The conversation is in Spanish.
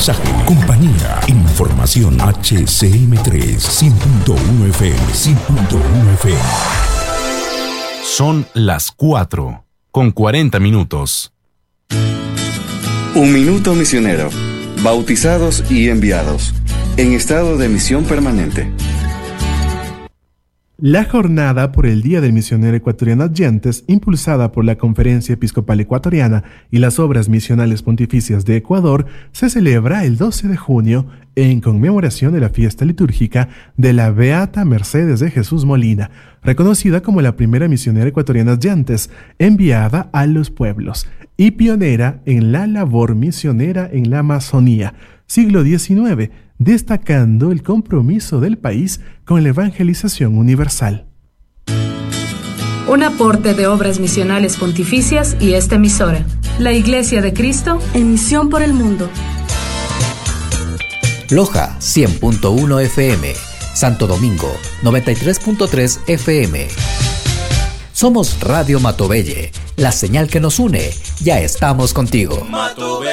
mensaje, compañía, información. HCM3 100.1 FM, 100.1 FM. Son las 4:40. Un minuto misionero. Bautizados y enviados. En estado de misión permanente. La jornada por el Día del Misionero Ecuatoriano Adyentes, impulsada por la Conferencia Episcopal Ecuatoriana y las Obras Misionales Pontificias de Ecuador, se celebra el 12 de junio en conmemoración de la fiesta litúrgica de la Beata Mercedes de Jesús Molina, reconocida como la primera misionera ecuatoriana Adyentes, enviada a los pueblos y pionera en la labor misionera en la Amazonía, siglo XIX, destacando el compromiso del país con la evangelización universal. Un aporte de Obras Misionales Pontificias y esta emisora, la Iglesia de Cristo en misión por el mundo. Loja 100.1 FM, Santo Domingo 93.3 FM. Somos Radio Matobelle, la señal que nos une. Ya estamos contigo.